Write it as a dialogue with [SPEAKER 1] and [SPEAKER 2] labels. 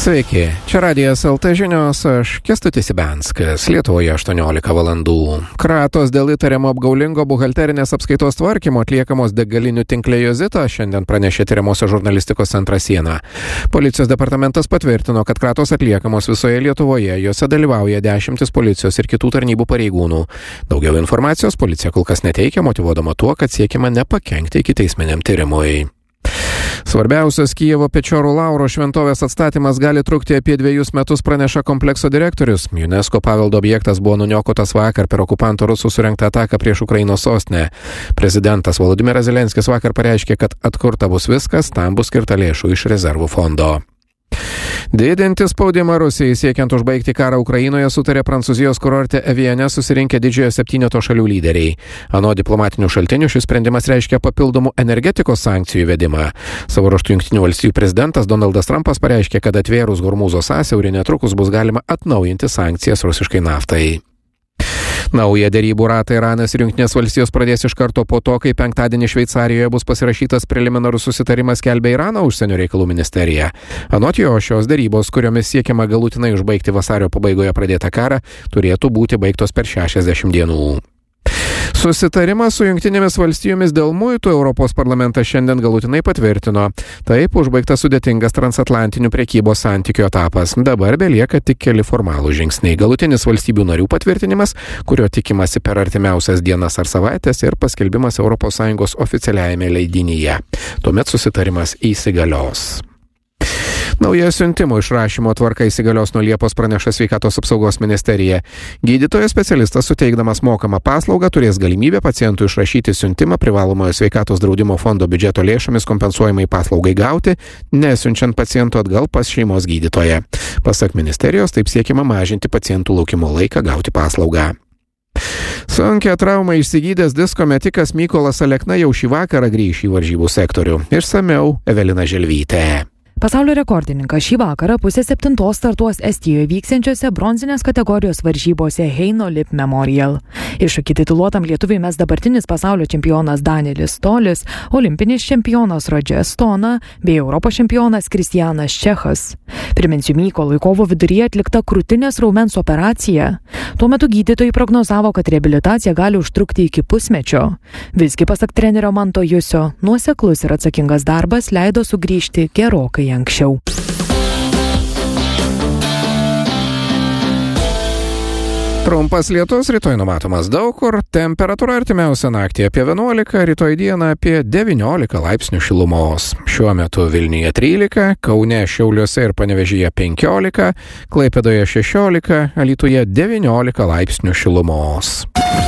[SPEAKER 1] Sveiki, čia Radijas LT žinios, aš Kęstutis Ibenskas, Lietuvoje 18 valandų. Kratos dėl įtariamo apgaulingo buhalterinės apskaitos tvarkymo atliekamos degalinių tinkle Jozita šiandien pranešė tyriamosios žurnalistikos centras Siena. Policijos departamentas patvirtino, kad kratos atliekamos visoje Lietuvoje, jose dalyvauja 10 policijos ir kitų tarnybų pareigūnų. Daugiau informacijos policija kol kas neteikia, motyvuodama tuo, kad siekiama nepakenkti ikiteisminiam tyrimui. Svarbiausias Kijevo Pečorų Lauro šventovės atstatymas gali trukti apie 2 metus, praneša komplekso direktorius. UNESCO paveldo objektas buvo nuniokotas vakar per okupanto rusų surengtą ataką prieš Ukrainos sostinę. Prezidentas Volodymyras Zelenskis vakar pareiškė, kad atkurta bus viskas, tam bus skirta lėšų iš rezervų fondo. Didinti spaudimą Rusijai siekiant užbaigti karą Ukrainoje sutarė Prancūzijos kurorte Eviane susirinkę didžiojo 7 šalių lyderiai. Anot diplomatinių šaltinių šis sprendimas reiškia papildomų energetikos sankcijų įvedimą. Savo ruožtu Jungtinių valstijų prezidentas Donaldas Trumpas pareiškė, kad atvėrus Hormūzo sąsiaurį netrukus bus galima atnaujinti sankcijas rusiškai naftai. Naują derybų ratą Iranas ir Jungtinės valstijos pradės iš karto po to, kai penktadienį Šveicarijoje bus pasirašytas preliminarus susitarimas, skelbia Irano užsienio reikalų ministerija. Anot jo, šios derybos, kuriomis siekiama galutinai užbaigti vasario pabaigoje pradėtą karą, turėtų būti baigtos per 60 dienų. Susitarimą su Jungtinėmis valstijomis dėl muitų Europos parlamentas šiandien galutinai patvirtino. Taip užbaigtas sudėtingas transatlantinių prekybos santykių etapas. Dabar belieka tik keli formalūs žingsniai. Galutinis valstybių narių patvirtinimas, kurio tikimasi per artimiausias dienas ar savaitės, ir paskelbimas ES oficialiajame leidinyje. Tuomet susitarimas įsigalios. Nauja siuntimo išrašymo tvarka įsigalios nuo Liepos, praneša Sveikatos apsaugos ministerija. Gydytojas specialistas suteikdamas mokamą paslaugą turės galimybę pacientui išrašyti siuntimą privalomojo sveikatos draudimo fondo biudžeto lėšomis kompensuojamai paslaugai gauti, nesiunčiant paciento atgal pas šeimos gydytoją. Pasak ministerijos, taip siekiama mažinti pacientų laukimo laiką gauti paslaugą. Sunkią traumą išsigydęs disko metikas Mykolas Alekna jau šį vakarą grįš į varžybų sektorių. Išsamiau Evelina Želvytė.
[SPEAKER 2] Pasaulio rekordininkas šį vakarą 6:30 startuos Estijoje vyksiančiose bronzinės kategorijos varžybose Heino Lip Memorial. Iššūkį tituluotam lietuviui mes dabartinis pasaulio čempionas Danielis Tolis, olimpinis čempionas Rodžes Stona bei Europos čempionas Kristianas Čechas. Priminsiu, Mykolui kovo viduryje atlikta krūtinės raumens operacija. Tuo metu gydytojai prognozavo, kad reabilitacija gali užtrukti iki pusmečio. Visgi, pasak trenerio Manto Jusio, nuoseklus ir atsakingas darbas leido sugrįžti gerokai anksčiau.
[SPEAKER 1] Trumpas lietus rytoj numatomas daug kur, temperatūra artimiausią naktį apie 11, rytoj dieną apie 19 laipsnių šilumos. Šiuo metu Vilniuje 13, Kaune, Šiauliuose ir Panevėžyje 15, Klaipėdoje 16, Alytuje 19 laipsnių šilumos.